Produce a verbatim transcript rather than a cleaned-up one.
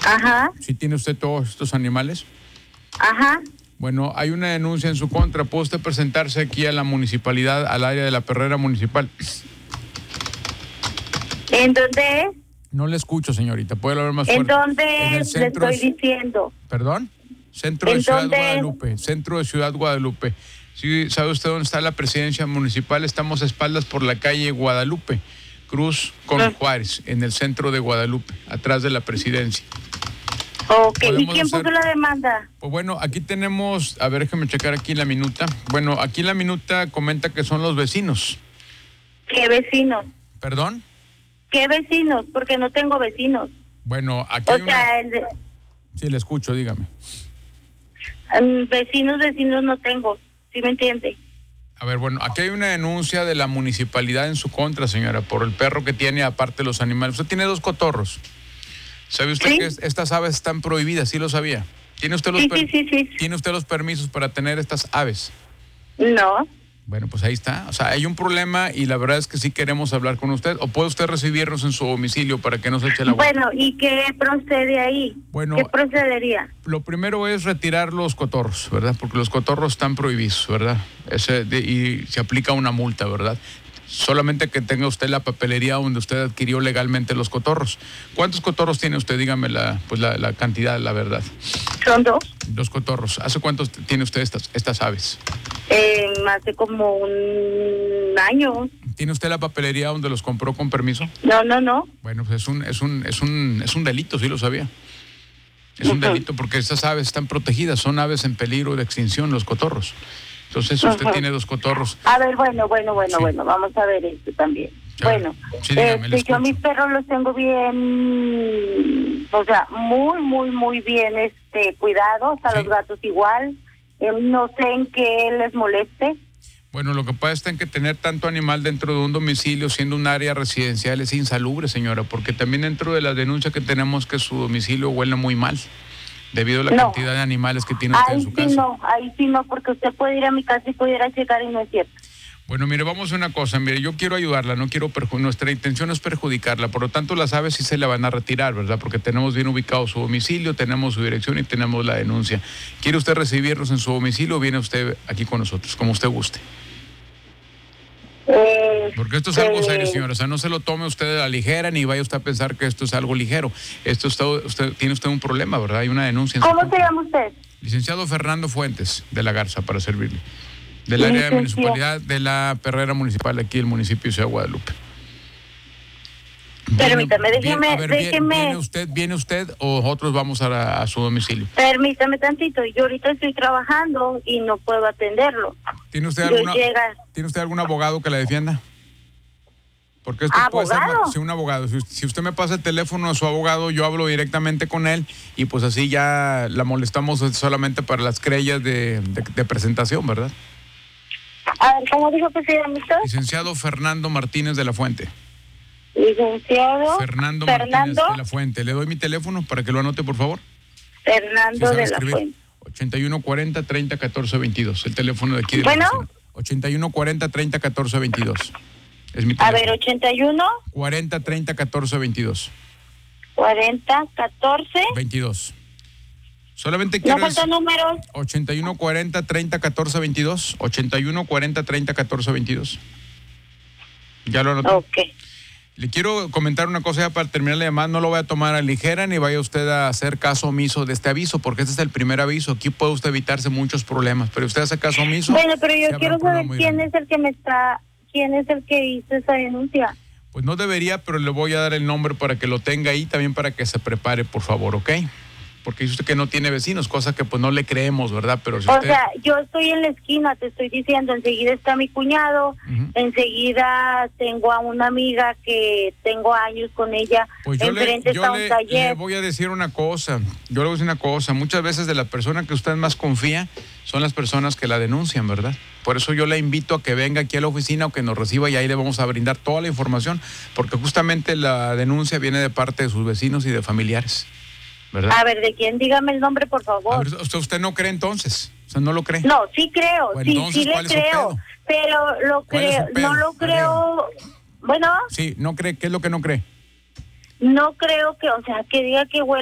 Ajá. ¿Sí tiene usted todos estos animales? Ajá. Bueno, hay una denuncia en su contra. ¿Puede usted presentarse aquí a la municipalidad, al área de la perrera municipal? ¿En dónde es? No le escucho, señorita. ¿Puede hablar más fuerte? ¿En dónde En el le centro estoy de... diciendo? ¿Perdón? Centro de ¿En Ciudad dónde? Guadalupe. Centro de Ciudad Guadalupe. Sí, ¿sabe usted dónde está la presidencia municipal? Estamos a espaldas por la calle Guadalupe, Cruz con Ah. Juárez, en el centro de Guadalupe, atrás de la presidencia. Ok, ¿y Podemos quién hacer- puso la demanda? Pues bueno, aquí tenemos, a ver, déjeme checar aquí la minuta. Bueno, aquí la minuta comenta que son los vecinos. ¿Qué vecinos? ¿Perdón? ¿Qué vecinos? Porque no tengo vecinos. Bueno, aquí O hay una... sea, el de- Sí, le escucho, dígame. mm, vecinos, vecinos no tengo. ¿Sí me entiende? A ver, bueno, aquí hay una denuncia de la municipalidad en su contra, señora, por el perro que tiene, aparte de los animales. Usted tiene dos cotorros. ¿Sabe usted ¿Sí? que es- estas aves están prohibidas? Sí lo sabía. ¿Tiene usted los, Sí, per- sí, sí, sí. ¿Tiene usted los permisos para tener estas aves? No. Bueno, pues ahí está. O sea, hay un problema y la verdad es que sí queremos hablar con usted. ¿O puede usted recibirnos en su domicilio para que no se eche la agua? Bueno, ¿y qué procede ahí? Bueno, ¿Qué procedería? Lo primero es retirar los cotorros, ¿verdad? Porque los cotorros están prohibidos, ¿verdad? Ese de- y se aplica una multa, ¿verdad? Solamente que tenga usted la papelería donde usted adquirió legalmente los cotorros. ¿Cuántos cotorros tiene usted? Dígame la, pues la, la cantidad, la verdad. Son dos. Dos cotorros. ¿Hace cuántos tiene usted estas, estas aves? Eh, hace como un año. ¿Tiene usted la papelería donde los compró con permiso? No, no, no. Bueno, pues es un, es un, es un, es un delito, sí lo sabía. Es un Ujú. delito porque estas aves están protegidas, son aves en peligro de extinción, los cotorros. Entonces usted Ujú. tiene dos cotorros. A ver, bueno, bueno, bueno, Sí. bueno, vamos a ver esto también. A ver, Bueno, sí, dígame, le este, yo escucho. mis perros los tengo bien, o sea, muy, muy, muy bien este cuidados, a Sí. los gatos igual. Eh, no sé en qué les moleste. Bueno, lo que pasa es que tener tanto animal dentro de un domicilio, siendo un área residencial, es insalubre, señora, porque también dentro de la denuncia que tenemos que su domicilio huele muy mal, debido a la No. cantidad de animales que tiene usted Ahí en su sí casa. no, ahí sí no, porque usted puede ir a mi casa y pudiera checar y no es cierto. Bueno, mire, vamos a una cosa, mire, yo quiero ayudarla, no quiero perju- nuestra intención es perjudicarla, por lo tanto las aves sí se la van a retirar, ¿verdad? Porque tenemos bien ubicado su domicilio, tenemos su dirección y tenemos la denuncia. ¿Quiere usted recibirnos en su domicilio o viene usted aquí con nosotros, como usted guste? Eh, Porque esto es algo eh, serio, señora, o sea, no se lo tome usted a la ligera ni vaya usted a pensar que esto es algo ligero. Esto está, usted, tiene usted un problema, ¿verdad? Hay una denuncia en su ¿Cómo se contra. llama usted? Licenciado Fernando Fuentes de la Garza, para servirle. Del área de Licenciado. municipalidad de la perrera municipal aquí del municipio de Ciudad Guadalupe. Permítame, Viene- déjeme, a ver, viene- déjeme. ¿Viene usted, viene usted o nosotros vamos a, la- a su domicilio? Permítame tantito, yo ahorita estoy trabajando y no puedo atenderlo. ¿Tiene usted, Yo alguna, llega- ¿Tiene usted algún abogado que la defienda? Porque esto puede ser ¿Abogado? ma- sí, un abogado. Si, si usted me pasa el teléfono a su abogado, yo hablo directamente con él y pues así ya la molestamos solamente para las querellas de, de, de presentación, ¿verdad? A ver, ¿cómo dijo que se llama usted? Licenciado Fernando Martínez de la Fuente. Licenciado Fernando, Fernando, Martínez de la Fuente. Le doy mi teléfono para que lo anote, por favor. Fernando Si sabe de la escribir. Fuente. ochenta y uno cuarenta, treinta, catorce, veintidós. El teléfono de aquí de Bueno. la oficina. ochenta y uno cuarenta, treinta, catorce, veintidós. Es mi A teléfono. ver, ochenta y uno, cuarenta, treinta, catorce, veintidós. cuarenta, catorce. veintidós. Solamente No quiero faltan decir números. ochenta y uno cuarenta, treinta, catorce, veintidós. ochenta y uno cuarenta, treinta, catorce, veintidós. Ya lo anoté. Ok. Le quiero comentar una cosa ya para terminar la llamada. No lo voy a tomar a ligera ni vaya usted a hacer caso omiso de este aviso, porque este es el primer aviso. Aquí puede usted evitarse muchos problemas, pero usted hace caso omiso. Bueno, pero se yo habrá quiero un problema saber muy quién grande. es el que me está, quién es el que hizo esa denuncia. Pues no debería, pero le voy a dar el nombre para que lo tenga ahí, también para que se prepare, por favor, ¿ok? Porque dice usted que no tiene vecinos, cosa que pues no le creemos, ¿verdad? Pero si O usted... sea, yo estoy en la esquina, te estoy diciendo, enseguida está mi cuñado, Ujú. enseguida tengo a una amiga que tengo años con ella, Pues yo, le, enfrente yo está un le- taller. le voy a decir una cosa, yo le voy a decir una cosa, muchas veces de la persona que usted más confía son las personas que la denuncian, ¿verdad? Por eso yo le invito a que venga aquí a la oficina o que nos reciba y ahí le vamos a brindar toda la información, porque justamente la denuncia viene de parte de sus vecinos y de familiares, ¿verdad? A ver, ¿de quién? Dígame el nombre, por A favor. ver, ¿usted, usted no cree entonces? O sea, ¿no lo cree? No, sí creo, Bueno, sí, entonces, sí le ¿cuál es su creo, pedo? pero lo ¿Cuál es su creo, pedo? no lo A ver, creo, bueno, Sí, ¿no cree? ¿Qué es lo que no cree? no creo que, o sea, que diga que huele